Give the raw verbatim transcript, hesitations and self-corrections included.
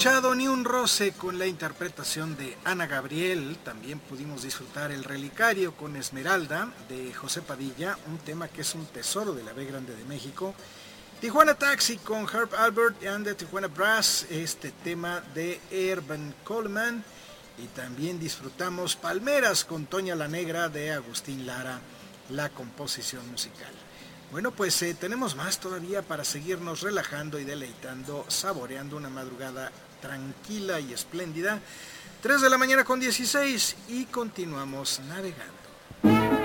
escuchado Ni un roce con la interpretación de Ana Gabriel. También pudimos disfrutar El Relicario con Esmeralda de José Padilla, un tema que es un tesoro de la B Grande de México. Tijuana Taxi con Herb Albert and the Tijuana Brass, este tema de Urban Coleman. Y también disfrutamos Palmeras con Toña la Negra de Agustín Lara, la composición musical. Bueno, pues eh, tenemos más todavía para seguirnos relajando y deleitando, saboreando una madrugada tranquila y espléndida. tres de la mañana con dieciséis y continuamos navegando.